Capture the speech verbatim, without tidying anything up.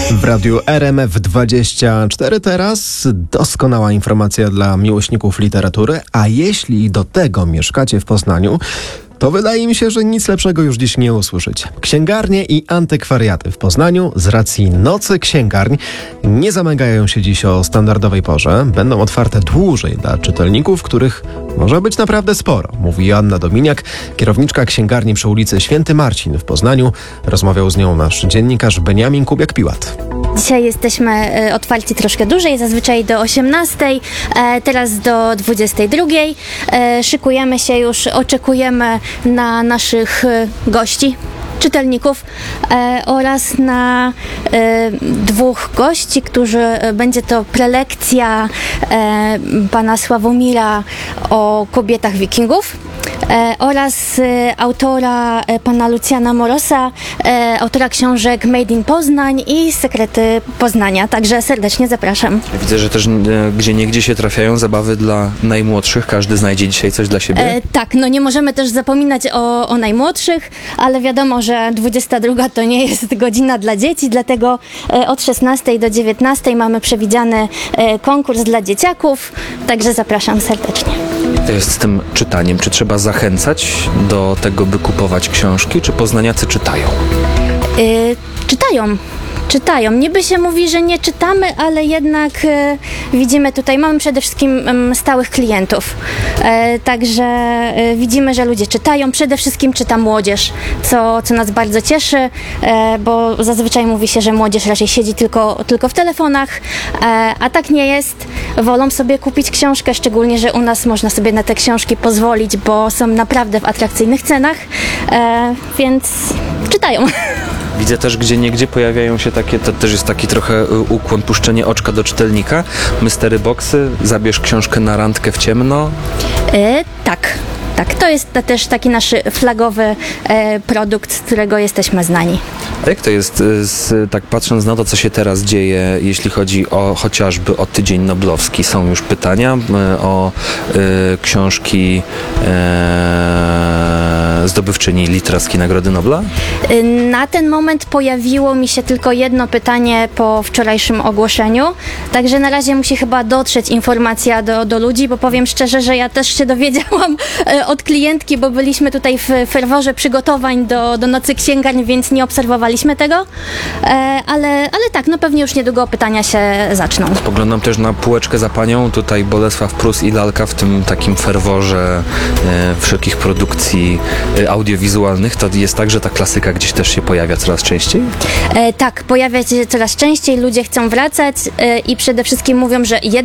W radiu R M F dwadzieścia cztery teraz doskonała informacja dla miłośników literatury, a jeśli do tego mieszkacie w Poznaniu, to wydaje mi się, że nic lepszego już dziś nie usłyszycie. Księgarnie i antykwariaty w Poznaniu z racji Nocy Księgarni nie zamagają się dziś o standardowej porze. Będą otwarte dłużej dla czytelników, których może być naprawdę sporo, mówi Joanna Dominiak, kierowniczka księgarni przy ulicy Święty Marcin w Poznaniu. Rozmawiał z nią nasz dziennikarz Beniamin Kubiak-Piłat. Dzisiaj jesteśmy e, otwarci troszkę dłużej, zazwyczaj do osiemnastej, e, teraz do dwudziestej drugiej. E, szykujemy się już, oczekujemy na naszych e, gości, czytelników e, oraz na e, dwóch gości, którzy e, będzie to prelekcja e, pana Sławomira o kobietach wikingów. E, oraz e, autora e, pana Lucjana Morosa, e, autora książek Made in Poznań i Sekrety Poznania. Także serdecznie zapraszam. Widzę, że też e, gdzie niegdzie się trafiają zabawy dla najmłodszych. Każdy znajdzie dzisiaj coś dla siebie. E, tak, no nie możemy też zapominać o, o najmłodszych, ale wiadomo, że dwudziesta druga to nie jest godzina dla dzieci, dlatego e, od szesnastej do dziewiętnastej mamy przewidziany e, konkurs dla dzieciaków, także zapraszam serdecznie. To jest z tym czytaniem. Czy trzeba zachęcać do tego, by kupować książki? Czy poznaniacy czytają? Yy, czytają. Czytają. Niby się mówi, że nie czytamy, ale jednak e, widzimy tutaj, mamy przede wszystkim e, stałych klientów. E, także e, widzimy, że ludzie czytają. Przede wszystkim czyta młodzież, co, co nas bardzo cieszy, e, bo zazwyczaj mówi się, że młodzież raczej siedzi tylko, tylko w telefonach, e, a tak nie jest. Wolą sobie kupić książkę, szczególnie, że u nas można sobie na te książki pozwolić, bo są naprawdę w atrakcyjnych cenach, e, więc czytają. Widzę też, gdzie niegdzie pojawiają się takie, to też jest taki trochę ukłon, puszczenie oczka do czytelnika. Mystery boxy, zabierz książkę na randkę w ciemno. E, tak. Tak, to jest to też taki nasz flagowy e, produkt, z którego jesteśmy znani. A jak to jest, z, tak patrząc na to, co się teraz dzieje, jeśli chodzi o chociażby o Tydzień Noblowski? Są już pytania e, o e, książki e, zdobywczyni literackiej Nagrody Nobla? E, na ten moment pojawiło mi się tylko jedno pytanie po wczorajszym ogłoszeniu, także na razie musi chyba dotrzeć informacja do, do ludzi, bo powiem szczerze, że ja też się dowiedziałam e, od klientki, bo byliśmy tutaj w ferworze przygotowań do, do Nocy Księgarni, więc nie obserwowaliśmy tego, e, ale, ale tak, no pewnie już niedługo pytania się zaczną. Spoglądam też na półeczkę za panią, tutaj Bolesław Prus i lalka w tym takim ferworze e, wszelkich produkcji e, audiowizualnych. To jest tak, że ta klasyka gdzieś też się pojawia coraz częściej? E, tak, pojawia się coraz częściej, ludzie chcą wracać e, i przede wszystkim mówią, że